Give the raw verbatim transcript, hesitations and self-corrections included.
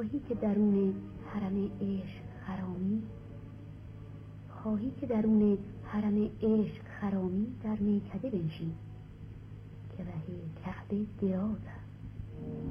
خواهی که درون حرم عشق خرامی، خواهی که درون حرم عشق خرامی، در میکده بنشین که ره کعبه دراز است.